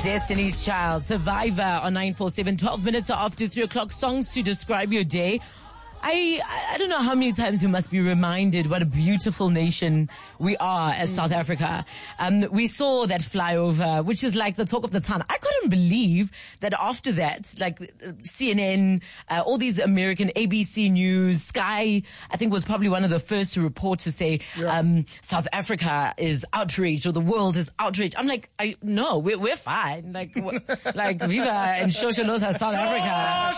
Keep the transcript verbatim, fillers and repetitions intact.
Destiny's Child, Survivor on nine four seven, twelve minutes after three o'clock. Songs to describe your day. I, I don't know how many times we must be reminded what a beautiful nation we are as mm. South Africa. Um, we saw that flyover, which is like the talk of the town. I couldn't believe that after that, like C N N, uh, all these American A B C News, Sky, I think was probably one of the first to report to say, yeah. um, South Africa is outraged or the world is outraged. I'm like, I, no, we're, we're fine. Like, like Viva and Shosholoza South Africa.